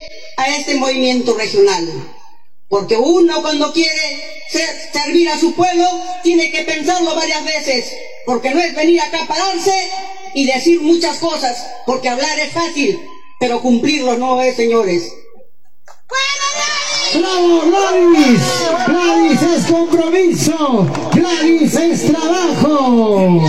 a este movimiento regional. Porque uno cuando quiere servir a su pueblo, tiene que pensarlo varias veces. Porque no es venir acá a pararse y decir muchas cosas. Porque hablar es fácil, pero cumplirlo no es, señores. ¡Bravo, Gladys! ¡Gladys es compromiso! ¡Gladys es trabajo!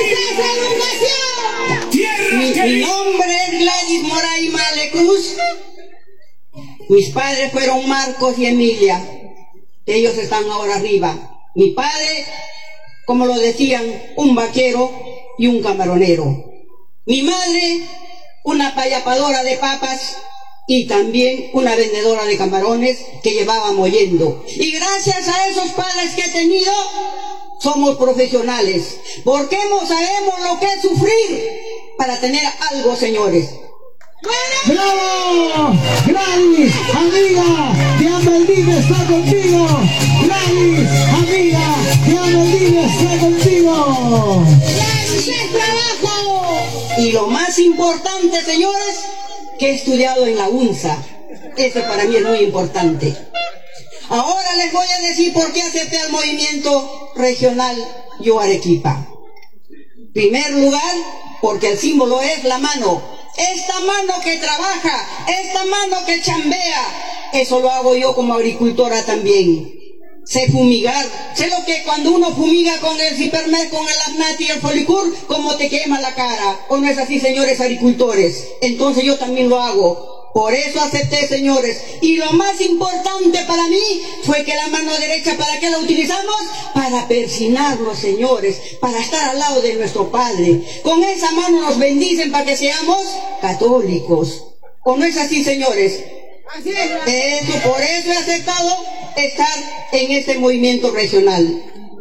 Mi nombre es Gladys Moray Male Cruz. Mis padres fueron Marcos y Emilia. Ellos están ahora arriba. Mi padre, como lo decían, un vaquero y un camaronero. Mi madre, una payapadora de papas y también una vendedora de camarones que llevaba mollendo. Y gracias a esos padres que he tenido, somos profesionales. Porque sabemos lo que es sufrir para tener algo, señores. ¡Bravo! ¡Gladys, amiga! ¡Diana Valdivia está contigo! ¡Gladys, amiga! ¡Diana Valdivia está contigo! ¡Gladys es trabajo! Y lo más importante, señores, que he estudiado en la UNSA. Eso para mí es muy importante. Ahora les voy a decir por qué acepté al movimiento regional Yo Arequipa. En primer lugar, porque el símbolo es la mano. Esta mano que trabaja, esta mano que chambea, eso lo hago yo como agricultora también. Sé fumigar, sé lo que cuando uno fumiga con el Cipermet, con el Aznati y el Folicur, cómo te quema la cara. ¿O no es así, señores agricultores? Entonces yo también lo hago. Por eso acepté, señores. Y lo más importante para mí fue que la mano derecha, ¿para qué la utilizamos? Para persinarnos, señores, para estar al lado de nuestro Padre. Con esa mano nos bendicen para que seamos católicos. ¿O no es así, señores? Así es. Por eso he aceptado estar en este movimiento regional.